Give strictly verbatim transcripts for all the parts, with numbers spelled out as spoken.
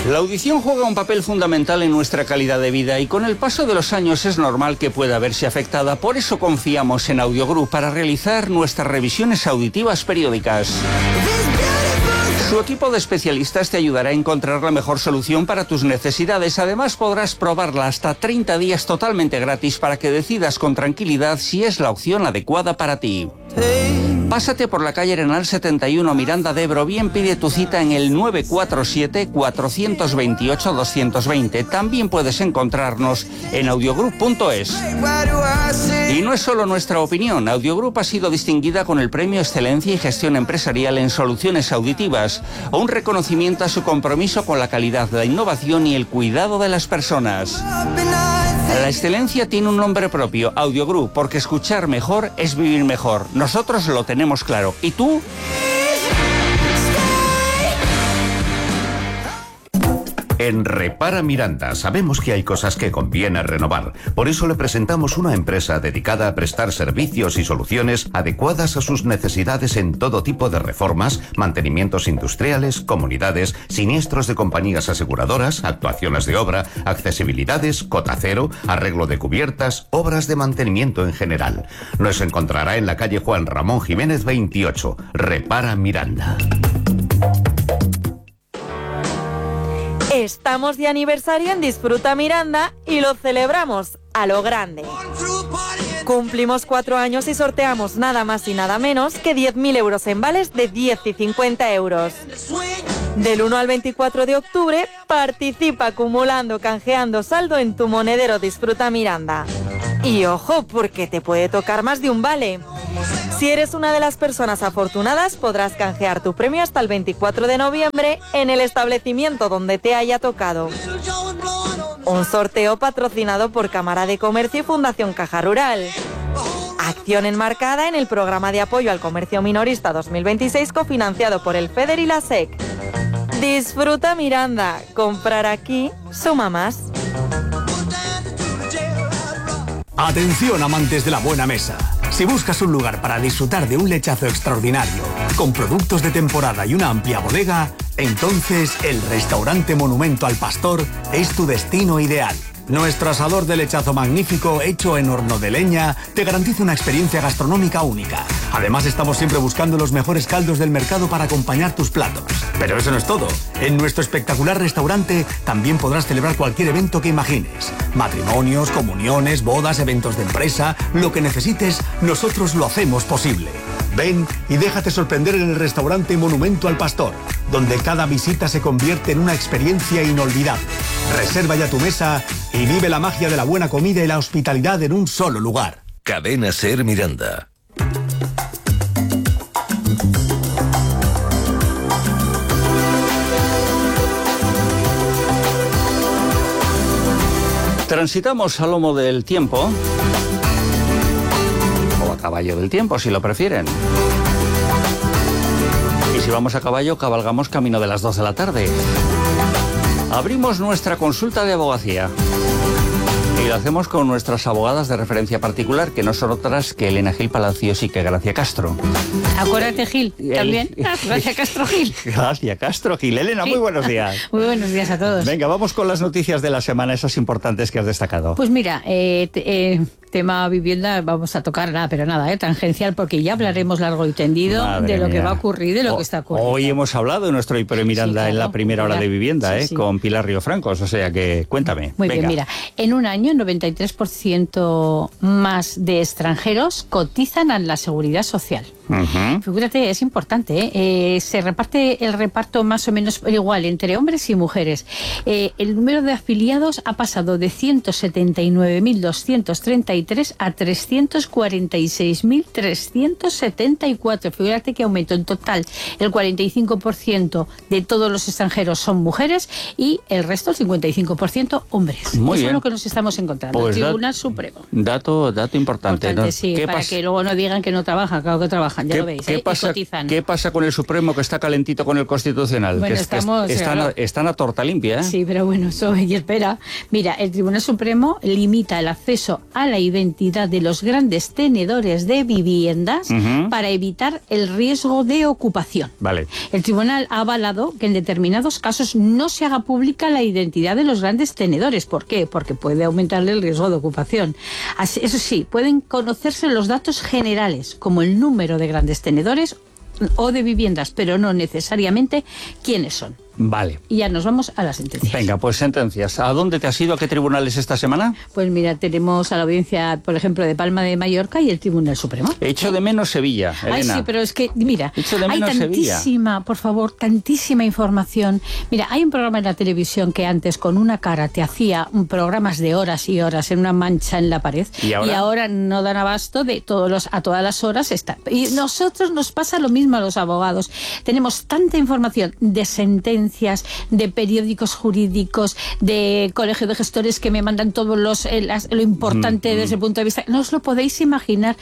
La audición juega un papel fundamental en nuestra calidad de vida y con el paso de los años es normal que pueda verse afectada. Por eso confiamos en Audiogroup para realizar nuestras revisiones auditivas periódicas. Su equipo de especialistas te ayudará a encontrar la mejor solución para tus necesidades. Además, podrás probarla hasta treinta días totalmente gratis para que decidas con tranquilidad si es la opción adecuada para ti. Pásate por la calle Arenal setenta y uno, Miranda de Ebro, bien pide tu cita en el nueve cuatro siete, cuatro dos ocho, dos dos cero. También puedes encontrarnos en audiogroup punto es. Y no es solo nuestra opinión, Audiogroup ha sido distinguida con el Premio Excelencia y Gestión Empresarial en Soluciones Auditivas, un reconocimiento a su compromiso con la calidad, la innovación y el cuidado de las personas. La excelencia tiene un nombre propio, Audiogroup, porque escuchar mejor es vivir mejor. Nosotros lo tenemos claro. ¿Y tú? En Repara Miranda sabemos que hay cosas que conviene renovar. Por eso le presentamos una empresa dedicada a prestar servicios y soluciones adecuadas a sus necesidades en todo tipo de reformas, mantenimientos industriales, comunidades, siniestros de compañías aseguradoras, actuaciones de obra, accesibilidades, cota cero, arreglo de cubiertas, obras de mantenimiento en general. Nos encontrará en la calle Juan Ramón Jiménez veintiocho. Repara Miranda. Estamos de aniversario en Disfruta Miranda y lo celebramos a lo grande. Cumplimos cuatro años y sorteamos nada más y nada menos que diez mil euros en vales de diez y cincuenta euros. Del uno al veinticuatro de octubre, participa acumulando, canjeando saldo en tu monedero Disfruta Miranda. Y ojo, porque te puede tocar más de un vale. Si eres una de las personas afortunadas, podrás canjear tu premio hasta el veinticuatro de noviembre en el establecimiento donde te haya tocado. Un sorteo patrocinado por Cámara de Comercio y Fundación Caja Rural. Acción enmarcada en el Programa de Apoyo al Comercio Minorista dos mil veintiséis, cofinanciado por el FEDER y la SEC. Disfruta Miranda. Comprar aquí suma más. Atención, amantes de la buena mesa. Si buscas un lugar para disfrutar de un lechazo extraordinario, con productos de temporada y una amplia bodega, entonces el Restaurante Monumento al Pastor es tu destino ideal. Nuestro asador de lechazo magnífico, hecho en horno de leña, te garantiza una experiencia gastronómica única. Además, estamos siempre buscando los mejores caldos del mercado para acompañar tus platos. Pero eso no es todo. En nuestro espectacular restaurante también podrás celebrar cualquier evento que imagines. Matrimonios, comuniones, bodas, eventos de empresa, lo que necesites, nosotros lo hacemos posible. Ven y déjate sorprender en el Restaurante Monumento al Pastor, donde cada visita se convierte en una experiencia inolvidable. Reserva ya tu mesa y vive la magia de la buena comida y la hospitalidad en un solo lugar. Cadena Ser Miranda. Transitamos a lomo del tiempo, o a caballo del tiempo, si lo prefieren. Y si vamos a caballo, cabalgamos camino de las dos de la tarde. Abrimos nuestra consulta de abogacía. Y lo hacemos con nuestras abogadas de referencia particular, que no son otras que Elena Gil Palacios y que Gracia Castro. Acuérdate, Gil, también. El... Gracia Castro Gil. Gracia Castro Gil. Elena, sí. Muy buenos días. Muy buenos días a todos. Venga, vamos con las noticias de la semana, esas importantes que has destacado. Pues mira, eh, te, eh, tema vivienda, vamos a tocar nada, pero nada, eh, tangencial, porque ya hablaremos largo y tendido Madre de lo mía. que va a ocurrir, de lo o, que está ocurriendo. Hoy hemos hablado de nuestro Hiper Miranda sí, claro, en la primera hora de vivienda, sí, eh, sí. con Pilar Río Francos, o sea que cuéntame. Muy Venga. bien, mira, en un año noventa y tres por ciento más de extranjeros cotizan a la Seguridad Social. Uh-huh. Fíjate, es importante, ¿eh? Eh, se reparte el reparto más o menos igual entre hombres y mujeres. Eh, el número de afiliados ha pasado de ciento setenta y nueve mil doscientos treinta y tres a trescientos cuarenta y seis mil trescientos setenta y cuatro. Fíjate que aumento en total. El cuarenta y cinco por ciento de todos los extranjeros son mujeres y el resto, el cincuenta y cinco por ciento, hombres. Muy Eso bien. es lo que nos estamos encontrando. Pues el Tribunal dat- Supremo. Dato, dato importante. importante ¿no? sí, ¿Qué para pas- que luego no digan que no trabaja, claro que trabaja. trabajan, ya lo veis, ¿qué ¿eh? pasa, y cotizan. ¿Qué pasa con el Supremo que está calentito con el Constitucional? Bueno, que, estamos, que están, claro. a, están a torta limpia, ¿eh? Sí, pero bueno, eso y espera. Mira, el Tribunal Supremo limita el acceso a la identidad de los grandes tenedores de viviendas uh-huh. para evitar el riesgo de ocupación. Vale. El tribunal ha avalado que en determinados casos no se haga pública la identidad de los grandes tenedores. ¿Por qué? Porque puede aumentarle el riesgo de ocupación. Así, eso sí, pueden conocerse los datos generales, como el número de grandes tenedores o de viviendas, pero no necesariamente quiénes son. Vale. Y ya nos vamos a las sentencias. Venga, pues sentencias. ¿A dónde te has ido? ¿A qué tribunales esta semana? Pues mira, tenemos a la audiencia, por ejemplo, de Palma de Mallorca y el Tribunal Supremo. He hecho de menos Sevilla, Elena. Ay, sí, pero es que, mira, Echo de hay menos tantísima, Sevilla. por favor, tantísima información. Mira, hay un programa en la televisión que antes con una cara te hacía programas de horas y horas en una mancha en la pared. ¿Y ahora? Y ahora no dan abasto de todos los, a todas las horas. Está. Y nosotros nos pasa lo mismo a los abogados. Tenemos tanta información de sentencias, de periódicos jurídicos, de colegio de gestores que me mandan todos los eh, las, lo importante mm, desde el punto de vista. No os lo podéis imaginar.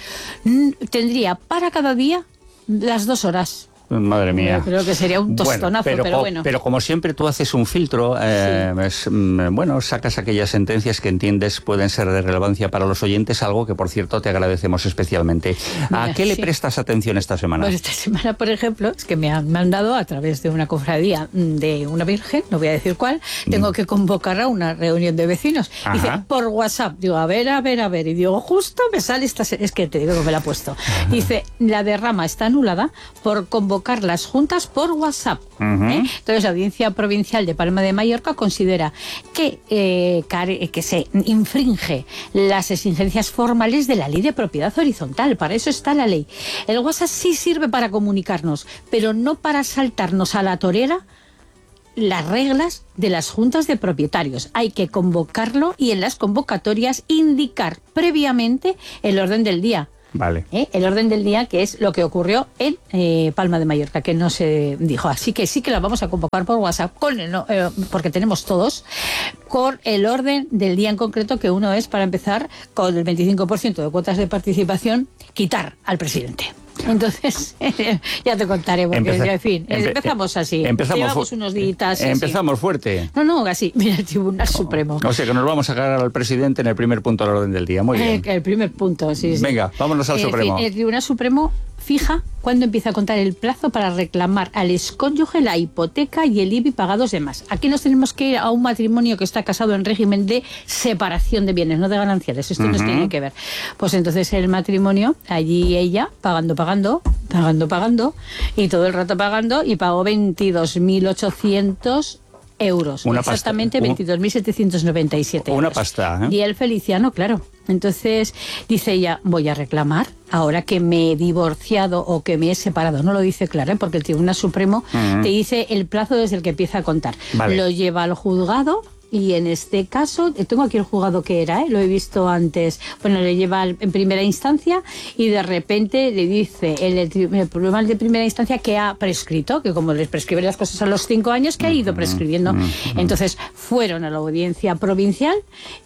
Tendría para cada día las dos horas. Madre mía. Yo creo que sería un tostonazo, bueno, pero, pero bueno. Pero como siempre tú haces un filtro, eh, sí. es, bueno, sacas aquellas sentencias que entiendes pueden ser de relevancia para los oyentes, algo que por cierto te agradecemos especialmente. Mira, ¿a qué le sí. prestas atención esta semana? Pues esta semana, por ejemplo, es que me han mandado a través de una cofradía de una virgen, no voy a decir cuál, tengo que convocar a una reunión de vecinos. Ajá. Dice, por WhatsApp. Digo, a ver, a ver, a ver. Y digo, justo me sale esta... Es que te digo que me la ha puesto. Ajá. Dice, la derrama está anulada por convocar las juntas por WhatsApp. Uh-huh. ¿eh? Entonces, la Audiencia Provincial de Palma de Mallorca considera que, eh, que se infringe las exigencias formales de la Ley de Propiedad Horizontal. Para eso está la ley. El WhatsApp sí sirve para comunicarnos, pero no para saltarnos a la torera las reglas de las juntas de propietarios. Hay que convocarlo y en las convocatorias indicar previamente el orden del día. Vale. ¿Eh? El orden del día, que es lo que ocurrió en eh, Palma de Mallorca, que no se dijo. Así que sí que la vamos a convocar por WhatsApp, con el, eh, porque tenemos todos, con el orden del día en concreto, que uno es, para empezar, con el veinticinco por ciento de cuotas de participación, quitar al presidente. Entonces, ya te contaré, porque, Empeza, en fin, empe, empezamos así. Empezamos Llevamos unos días. Empezamos sí. fuerte. No, no, así. Mira, el Tribunal oh, Supremo. O sea, que nos vamos a cargar al presidente en el primer punto del orden del día. Muy bien. Eh, el primer punto, sí, sí. Venga, vámonos al eh, Supremo. El Tribunal Supremo fija cuándo empieza a contar el plazo para reclamar al excónyuge la hipoteca y el I B I pagados de más. Aquí nos tenemos que ir a un matrimonio que está casado en régimen de separación de bienes, no de gananciales. Esto uh-huh. nos tiene que ver. Pues entonces el matrimonio, allí ella, pagando, pagando, pagando, pagando, y todo el rato pagando, y pagó veintidós mil ochocientos euros. Una exactamente veintidós mil setecientos noventa y siete euros. Una pasta, ¿eh? Y el Feliciano, claro. Entonces dice ella, voy a reclamar ahora que me he divorciado o que me he separado. No lo dice claro, ¿eh? Porque el Tribunal Supremo uh-huh. te dice el plazo desde el que empieza a contar. Vale. Lo lleva al juzgado. Y en este caso, tengo aquí el juzgado que era, ¿eh? Lo he visto antes, bueno, le lleva en primera instancia y de repente le dice el, el tribunal de primera instancia que ha prescrito, que como les prescriben las cosas a los cinco años, que ha ido prescribiendo. Entonces fueron a la audiencia provincial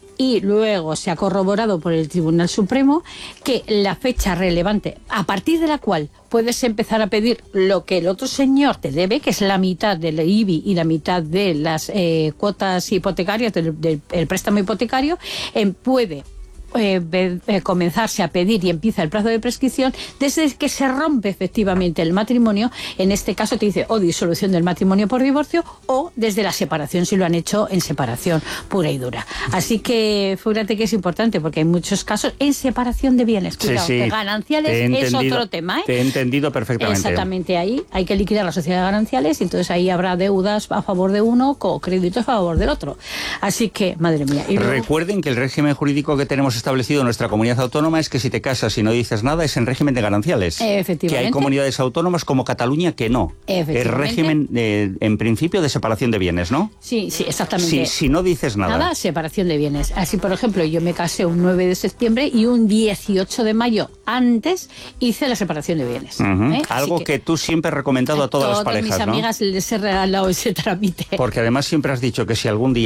y luego se ha corroborado por el Tribunal Supremo que la fecha relevante a partir de la cual puedes empezar a pedir lo que el otro señor te debe, que es la mitad del I B I y la mitad de las eh, cuotas hipotecarias, del, del el préstamo hipotecario, eh, puede Eh, eh, comenzarse a pedir y empieza el plazo de prescripción desde que se rompe efectivamente el matrimonio. En este caso te dice o disolución del matrimonio por divorcio o desde la separación, si lo han hecho en separación pura y dura. Así que fíjate que es importante porque hay muchos casos en separación de bienes. Cuidado, sí, sí. que gananciales es otro tema, ¿eh? Te he entendido perfectamente. Exactamente, ahí hay que liquidar la sociedad de gananciales y entonces ahí habrá deudas a favor de uno o créditos a favor del otro. Así que, madre mía. Y luego... Recuerden que el régimen jurídico que tenemos establecido en nuestra comunidad autónoma es que si te casas y no dices nada es en régimen de gananciales. Efectivamente. Que hay comunidades autónomas como Cataluña que no. Efectivamente. Es régimen, eh, en principio, de separación de bienes, ¿no? Sí, sí, exactamente. Sí, si no dices nada. Nada, separación de bienes. Así, por ejemplo, yo me casé un nueve de septiembre y un dieciocho de mayo antes hice la separación de bienes. Uh-huh. ¿eh? Algo que, que tú siempre has recomendado a todas las parejas, ¿no? A todas mis amigas les he regalado ese trámite. Porque además siempre has dicho que si algún día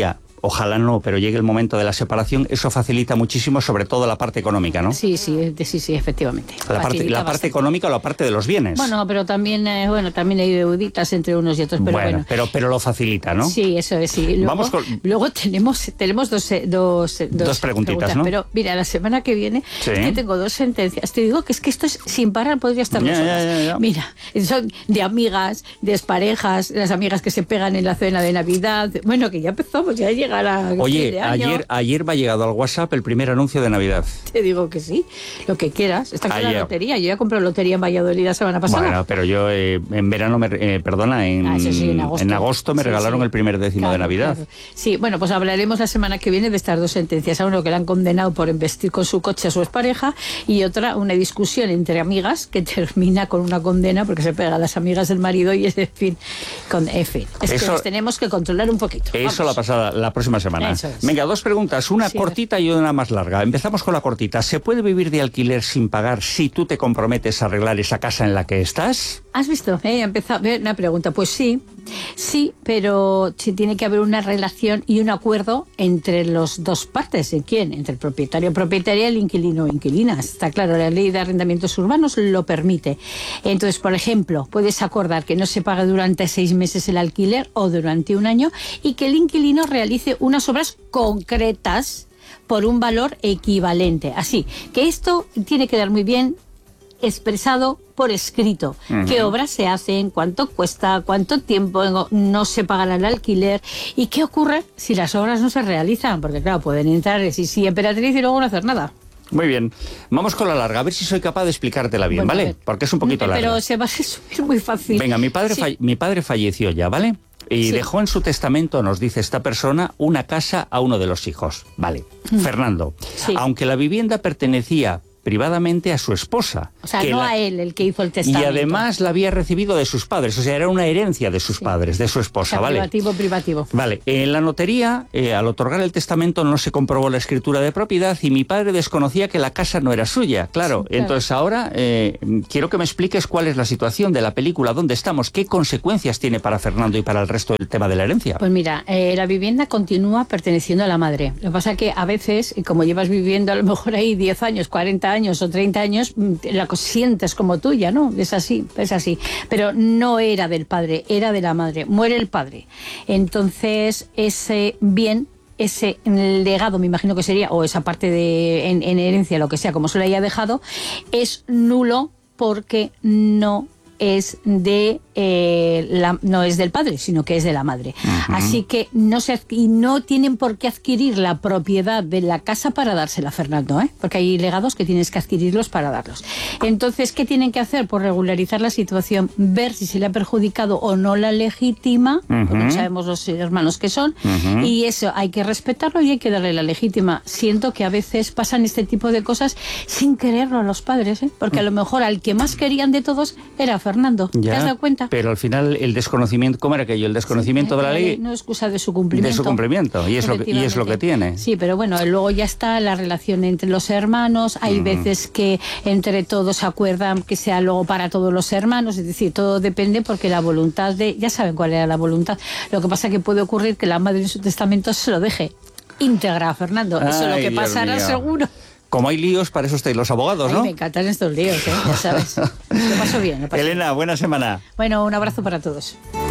ojalá no, pero llegue el momento de la separación, eso facilita muchísimo, sobre todo la parte económica, ¿no? Sí, sí, sí, sí, efectivamente. La parte, la parte económica o la parte de los bienes. Bueno, pero también, eh, bueno, también hay deuditas entre unos y otros, pero bueno. bueno. Pero, pero lo facilita, ¿no? Sí, eso es, sí. Luego, Vamos con... luego tenemos, tenemos dos, dos, dos, dos preguntitas, preguntas, ¿no? Pero mira, la semana que viene sí. es que tengo dos sentencias. Te digo que es que esto es sin parar, podría estar dos ya, horas. Ya, ya, ya. Mira, son de amigas, de parejas, las amigas que se pegan en la cena de Navidad. Bueno, que ya empezamos, ya llegará. Oye, ayer, ayer me ha llegado al WhatsApp el primer anuncio de Navidad. Te digo que sí, lo que quieras. Está con la lotería. Yo ya compré lotería en Valladolid la semana pasada. Bueno, pero yo eh, en verano, me, eh, perdona, en, ah, sí, en agosto, en agosto me sí, regalaron sí. el primer décimo claro, de Navidad. Claro. Sí, bueno, pues hablaremos la semana que viene de estas dos sentencias. A uno que le han condenado por embestir con su coche a su expareja y otra, una discusión entre amigas que termina con una condena porque se pega a las amigas del marido y es de fin. Con, en fin, es eso, que nos tenemos que controlar un poquito. Eso Vamos. la pasada, la próxima semana. Es. Venga, dos preguntas, una sí, cortita y una más larga. Empezamos con la cortita. ¿Se puede vivir de alquiler sin pagar si tú te comprometes a arreglar esa casa en la que estás? ¿Has visto? Eh, empezado una pregunta. Pues sí, sí, pero sí tiene que haber una relación y un acuerdo entre las dos partes. ¿De quién? Entre el propietario, propietaria y el inquilino o inquilina. Está claro, la ley de arrendamientos urbanos lo permite. Entonces, por ejemplo, puedes acordar que no se pague durante seis meses el alquiler o durante un año y que el inquilino realice unas obras concretas por un valor equivalente. Así que esto tiene que dar muy bien expresado por escrito. Uh-huh. ¿Qué obras se hacen? ¿Cuánto cuesta? ¿Cuánto tiempo no se pagará el alquiler? ¿Y qué ocurre si las obras no se realizan? Porque claro, pueden entrar sí, sí, emperatriz y luego no hacer nada. Muy bien. Vamos con la larga, a ver si soy capaz de explicártela bien, bueno, ¿vale? Porque es un poquito larga. Pero se va a resumir muy fácil. Venga, mi padre, sí. fa- mi padre falleció ya, ¿vale? Y sí. dejó en su testamento, nos dice esta persona, una casa a uno de los hijos. Vale. Mm. Fernando, sí. aunque la vivienda pertenecía privadamente a su esposa. O sea, no la... a él, el que hizo el testamento. Y además la había recibido de sus padres, o sea, era una herencia de sus sí. padres, de su esposa, o sea, ¿vale? Privativo, privativo. Vale, en la notaría, eh, al otorgar el testamento no se comprobó la escritura de propiedad y mi padre desconocía que la casa no era suya, claro. Sí, claro. Entonces ahora eh, quiero que me expliques cuál es la situación de la película, dónde estamos, qué consecuencias tiene para Fernando y para el resto del tema de la herencia. Pues mira, eh, la vivienda continúa perteneciendo a la madre. Lo que pasa es que a veces, como llevas viviendo a lo mejor ahí diez años, cuarenta años o treinta años, la sientes como tuya, ¿no? Es así, es así. Pero no era del padre, era de la madre. Muere el padre. Entonces, ese bien, ese legado, me imagino que sería, o esa parte de en, en herencia, lo que sea, como se lo haya dejado, es nulo porque no es de eh, la, no es del padre, sino que es de la madre. Uh-huh. Así que no se y no tienen por qué adquirir la propiedad de la casa para dársela a Fernando, ¿eh? Porque hay legados que tienes que adquirirlos para darlos. Entonces, ¿qué tienen que hacer? Por regularizar la situación, ver si se le ha perjudicado o no la legítima, uh-huh. porque no sabemos los hermanos que son, uh-huh. y eso hay que respetarlo y hay que darle la legítima. Siento que a veces pasan este tipo de cosas sin quererlo a los padres, ¿eh? Porque a lo mejor al que más querían de todos era Fernando. Ya, ¿te has dado cuenta? Pero al final el desconocimiento, ¿cómo era aquello? El desconocimiento sí, de la ley no es excusa de su cumplimiento. De su cumplimiento, y es, lo que, y es lo que tiene. Sí, pero bueno, luego ya está la relación entre los hermanos, hay uh-huh. veces que entre todos se acuerdan que sea luego para todos los hermanos, es decir, todo depende porque la voluntad de... Ya saben cuál era la voluntad. Lo que pasa es que puede ocurrir que la madre en su testamento se lo deje íntegra a Fernando. Ay, eso es lo que Dios pasará mío. Seguro. Como hay líos, para eso estáis los abogados, ¿no? Ay, me encantan estos líos, ¿eh? Ya sabes. Lo paso bien. Lo paso Elena, bien. Buena semana. Bueno, un abrazo para todos.